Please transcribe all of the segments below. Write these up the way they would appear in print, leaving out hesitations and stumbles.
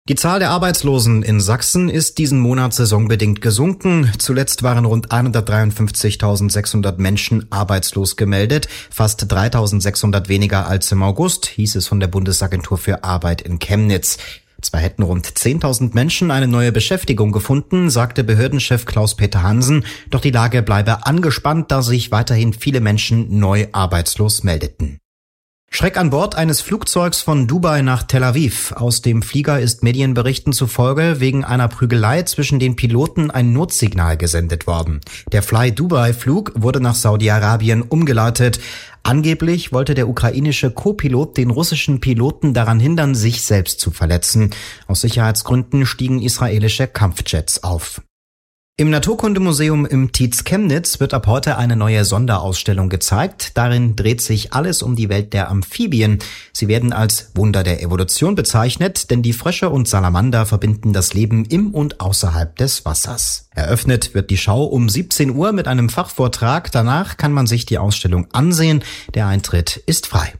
Die Zahl der Arbeitslosen in Sachsen ist diesen Monat saisonbedingt gesunken. Zuletzt waren rund 153.600 Menschen arbeitslos gemeldet, fast 3.600 weniger als im August, hieß es von der Bundesagentur für Arbeit in Chemnitz. Zwar hätten rund 10.000 Menschen eine neue Beschäftigung gefunden, sagte Behördenchef Klaus-Peter Hansen, doch die Lage bleibe angespannt, da sich weiterhin viele Menschen neu arbeitslos meldeten. Schreck an Bord eines Flugzeugs von Dubai nach Tel Aviv. Aus dem Flieger ist Medienberichten zufolge wegen einer Prügelei zwischen den Piloten ein Notsignal gesendet worden. Der Fly-Dubai-Flug wurde nach Saudi-Arabien umgeleitet. Angeblich wollte der ukrainische Co-Pilot den russischen Piloten daran hindern, sich selbst zu verletzen. Aus Sicherheitsgründen stiegen israelische Kampfjets auf. Im Naturkundemuseum im Tietz Chemnitz wird ab heute eine neue Sonderausstellung gezeigt. Darin dreht sich alles um die Welt der Amphibien. Sie werden als Wunder der Evolution bezeichnet, denn die Frösche und Salamander verbinden das Leben im und außerhalb des Wassers. Eröffnet wird die Schau um 17 Uhr mit einem Fachvortrag. Danach kann man sich die Ausstellung ansehen. Der Eintritt ist frei.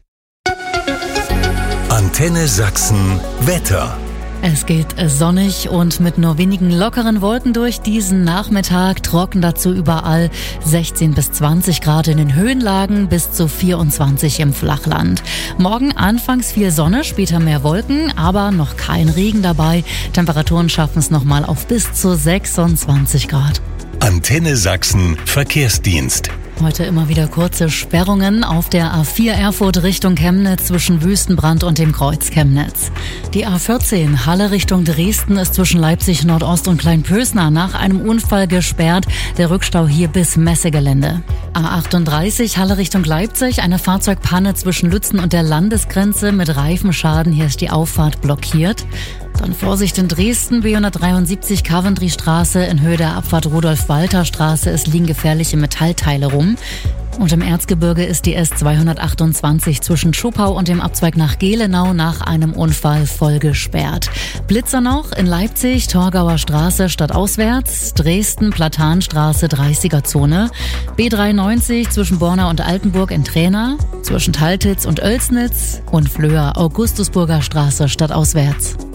Antenne Sachsen Wetter. Es geht sonnig und mit nur wenigen lockeren Wolken durch diesen Nachmittag, trocken dazu überall, 16 bis 20 Grad in den Höhenlagen, bis zu 24 im Flachland. Morgen anfangs viel Sonne, später mehr Wolken, aber noch kein Regen dabei. Temperaturen schaffen es nochmal auf bis zu 26 Grad. Antenne Sachsen Verkehrsdienst. Heute immer wieder kurze Sperrungen auf der A4 Erfurt Richtung Chemnitz zwischen Wüstenbrand und dem Kreuz Chemnitz. Die A14 Halle Richtung Dresden ist zwischen Leipzig Nordost und Kleinpösner nach einem Unfall gesperrt. Der Rückstau hier bis Messegelände. A38 Halle Richtung Leipzig, eine Fahrzeugpanne zwischen Lützen und der Landesgrenze mit Reifenschaden. Hier ist die Auffahrt blockiert. Dann Vorsicht in Dresden, B173 Coventry-Straße in Höhe der Abfahrt Rudolf-Walter-Straße. Es liegen gefährliche Metallteile rum. Und im Erzgebirge ist die S228 zwischen Schopau und dem Abzweig nach Gelenau nach einem Unfall voll gesperrt. Blitzer noch in Leipzig, Torgauer Straße stadtauswärts, Dresden, Platanstraße 30er-Zone, B93 zwischen Borna und Altenburg in Trena, zwischen Taltitz und Oelsnitz und Flöhr, Augustusburger Straße stadtauswärts.